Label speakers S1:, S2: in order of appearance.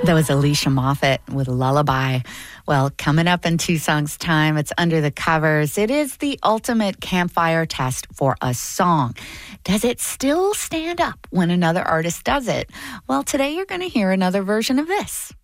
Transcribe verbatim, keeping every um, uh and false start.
S1: That was Alicia Moffett with Lullaby. Well, coming up in two songs' time, it's Under the Covers. It is the ultimate campfire test for a song. Does it still stand up when another artist does it? Well, today you're going to hear another version of this.